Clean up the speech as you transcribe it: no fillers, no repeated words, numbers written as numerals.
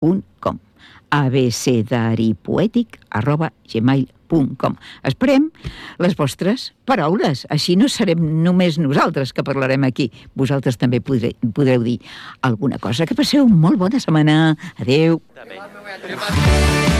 gmail.com abecedaripoètic@gmail.com. Esperem les vostres paraules. Així no serem només nosaltres que parlarem aquí. Vosaltres també podreu dir alguna cosa. Que passeu molt bona setmana. Adéu.